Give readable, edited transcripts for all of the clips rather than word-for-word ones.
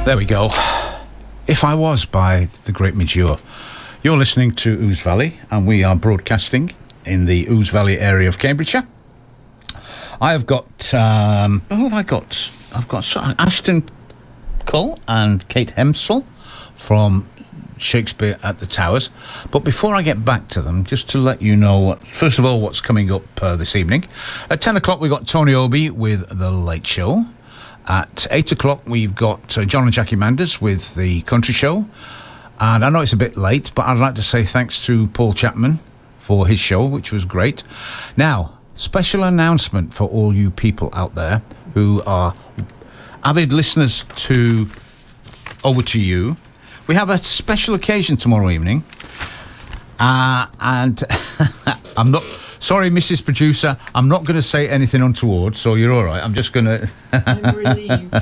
There we go. If I Was by The Great Midge Ure. You're listening to Ouse Valley, and we are broadcasting in the Ouse Valley area of Cambridgeshire. I have got, who have I got? I've got Ashton Cull and Kate Hempsel from Shakespeare at the Towers. But before I get back to them, just to let you know, first of all, what's coming up this evening. At 10 o'clock, we've got Tony Obie with The Late Show. At 8 o'clock, we've got John and Jackie Manders with The Country Show. And I know it's a bit late, but I'd like to say thanks to Paul Chapman for his show, which was great. Now, special announcement for all you people out there who are avid listeners to Over to You. We have a special occasion tomorrow evening. And I'm not... Sorry, Mrs. Producer, I'm not going to say anything untoward, so you're all right. I'm just going to... I'm relieved.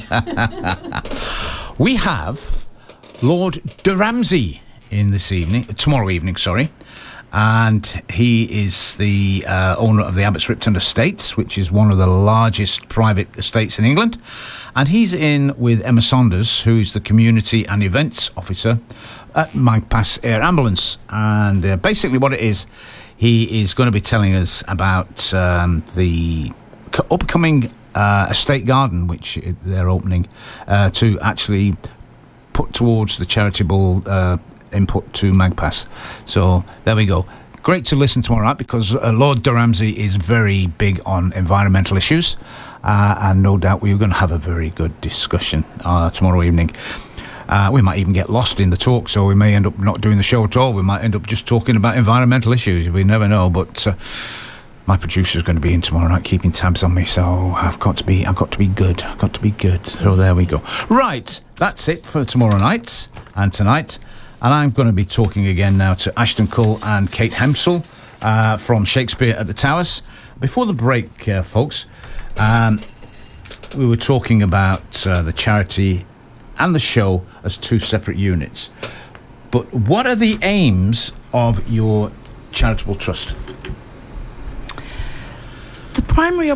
We have Lord de Ramsey tomorrow evening, and he is the owner of the Abbots Ripton Estates, which is one of the largest private estates in England, and he's in with Emma Saunders, who is the Community and Events Officer at Magpass Air Ambulance, and basically what it is, he is going to be telling us about the upcoming estate garden, which they're opening to actually put towards the charitable input to Magpass. So there we go. Great to listen tomorrow night, because Lord de Ramsey is very big on environmental issues, and no doubt we're going to have a very good discussion tomorrow evening. We might even get lost in the talk, so we may end up not doing the show at all. We might end up just talking about environmental issues. We never know, but my producer's going to be in tomorrow night keeping tabs on me, so I've got to be good. So there we go. Right, that's it for tomorrow night and tonight. And I'm going to be talking again now to Ashton Cull and Kate Hempsel from Shakespeare at the Towers. Before the break, folks, we were talking about the charity and the show as two separate units. But what are the aims of your charitable trust? The primary